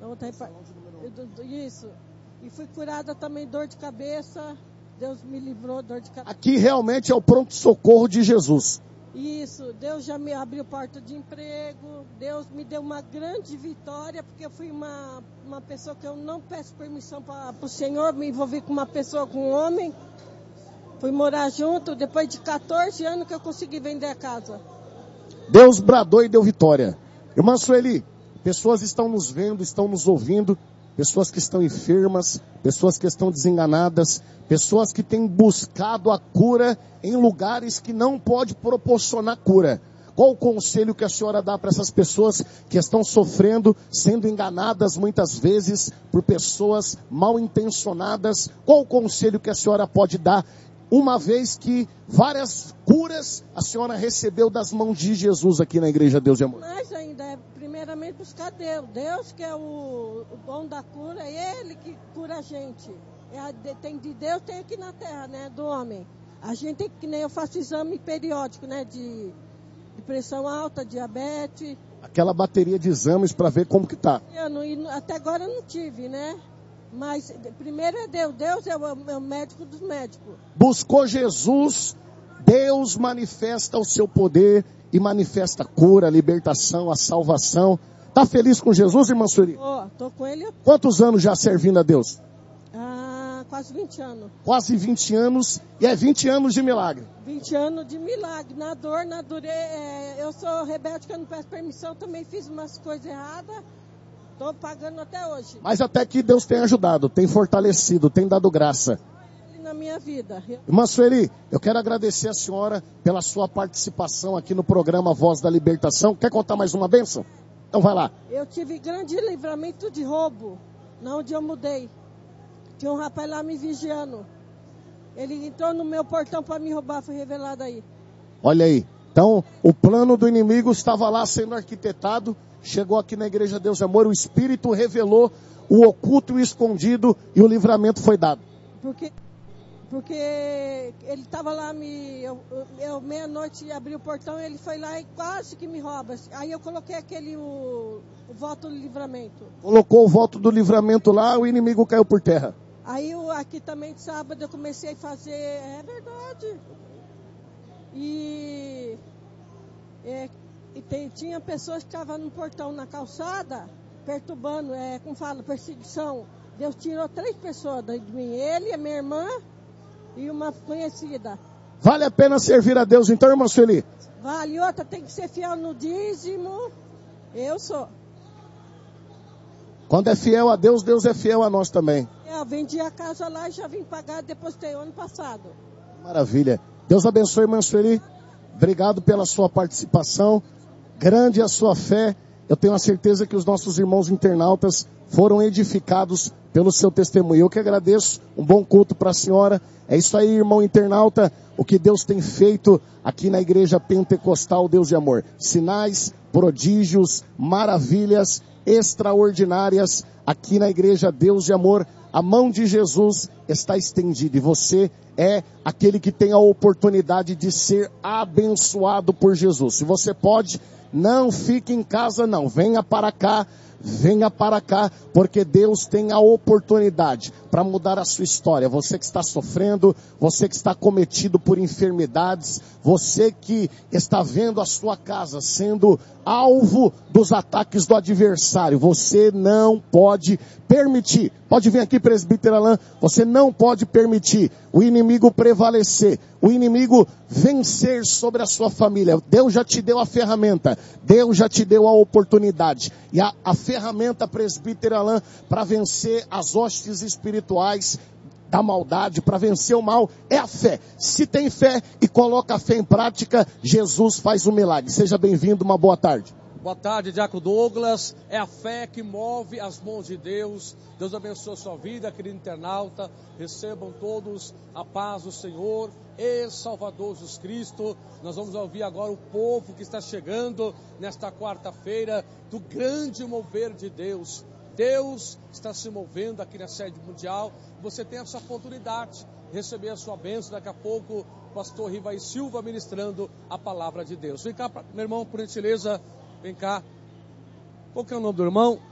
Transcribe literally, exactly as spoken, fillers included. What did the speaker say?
Na outra repar... Isso. E fui curada também, dor de cabeça. Deus me livrou, dor de cabeça. Aqui realmente é o pronto-socorro de Jesus. Isso, Deus já me abriu porta de emprego, Deus me deu uma grande vitória, porque eu fui uma, uma pessoa que eu não peço permissão para o Senhor, me envolvi com uma pessoa, com um homem, fui morar junto, depois de quatorze anos que eu consegui vender a casa. Deus bradou e deu vitória. Irmã Sueli, pessoas estão nos vendo, estão nos ouvindo, pessoas que estão enfermas, pessoas que estão desenganadas, pessoas que têm buscado a cura em lugares que não pode proporcionar cura. Qual o conselho que a senhora dá para essas pessoas que estão sofrendo, sendo enganadas muitas vezes por pessoas mal intencionadas? Qual o conselho que a senhora pode dar, uma vez que várias curas a senhora recebeu das mãos de Jesus aqui na Igreja Deus de Amor? Mas ainda é primeiramente buscar Deus. Deus que é o, o dono da cura, é Ele que cura a gente. É a, tem de Deus, tem aqui na terra, né, do homem. A gente tem que, nem eu faço exame periódico, né, de, de pressão alta, diabetes. Aquela bateria de exames para ver como que tá. Eu não, até agora eu não tive, né? Mas primeiro é Deus. Deus é o, é o médico dos médicos. Buscou Jesus, Deus manifesta o seu poder e manifesta a cura, a libertação, a salvação. Tá feliz com Jesus, irmã Sueli? Ó, oh, tô com ele. Quantos anos já servindo a Deus? Ah, quase vinte anos. Quase vinte anos, e é vinte anos de milagre. vinte anos de milagre, na dor, na dor. É, eu sou rebelde, que eu não peço permissão, também fiz umas coisas erradas. Estou pagando até hoje. Mas até que Deus tem ajudado, tem fortalecido, tem dado graça. Na minha vida. Irmã Sueli, eu quero agradecer a senhora pela sua participação aqui no programa Voz da Libertação. Quer contar mais uma bênção? Então vai lá. Eu tive grande livramento de roubo, na onde eu mudei. Tinha um rapaz lá me vigiando. Ele entrou no meu portão para me roubar, foi revelado aí. Olha aí. Então, o plano do inimigo estava lá sendo arquitetado. Chegou aqui na Igreja Deus de Amor, o Espírito revelou o oculto e o escondido e o livramento foi dado. Porque, porque ele estava lá, me, eu, eu meia-noite abri o portão, ele foi lá e quase que me rouba. Aí eu coloquei aquele, o, o voto do livramento. Colocou o voto do livramento lá, o inimigo caiu por terra. Aí eu, aqui também de sábado eu comecei a fazer, é verdade. E... É, E tem, tinha pessoas que estavam no portão, na calçada, perturbando, é, como fala, perseguição. Deus tirou três pessoas de mim, ele, a minha irmã e uma conhecida. Vale a pena servir a Deus então, irmã Sueli? Vale, outra tem que ser fiel no dízimo, eu sou. Quando é fiel a Deus, Deus é fiel a nós também. Eu vendi a casa lá e já vim pagar, depositei ano passado. Maravilha. Deus abençoe, irmã Sueli. Obrigado pela sua participação. Grande a sua fé. Eu tenho a certeza que os nossos irmãos internautas foram edificados pelo seu testemunho. Eu que agradeço. Um bom culto para a senhora. É isso aí, irmão internauta. O que Deus tem feito aqui na Igreja Pentecostal Deus de Amor. Sinais, prodígios, maravilhas extraordinárias aqui na Igreja Deus de Amor. A mão de Jesus está estendida e você é aquele que tem a oportunidade de ser abençoado por Jesus. Se você pode, não fique em casa não, venha para cá, venha para cá, porque Deus tem a oportunidade para mudar a sua história. Você que está sofrendo, você que está cometido por enfermidades, você que está vendo a sua casa sendo alvo dos ataques do adversário, você não pode permitir, pode vir aqui, presbítero Alain, você não pode permitir o inimigo prevalecer, o inimigo vencer sobre a sua família. Deus já te deu a ferramenta, Deus já te deu a oportunidade, e a, a ferramenta, presbítero Alain, para vencer as hostes espirituais da maldade, para vencer o mal, é a fé. Se tem fé e coloca a fé em prática, Jesus faz um milagre. Seja bem-vindo, uma boa tarde. Boa tarde, Diácono Douglas. É a fé que move as mãos de Deus. Deus abençoe a sua vida, querido internauta. Recebam todos a paz do Senhor e Salvador Jesus Cristo. Nós vamos ouvir agora o povo que está chegando nesta quarta-feira do grande mover de Deus. Deus está se movendo aqui na sede mundial. Você tem essa oportunidade de receber a sua bênção. Daqui a pouco, o pastor Rivai Silva ministrando a palavra de Deus. Vem cá, meu irmão, por gentileza, vem cá. Qual que é o nome do irmão?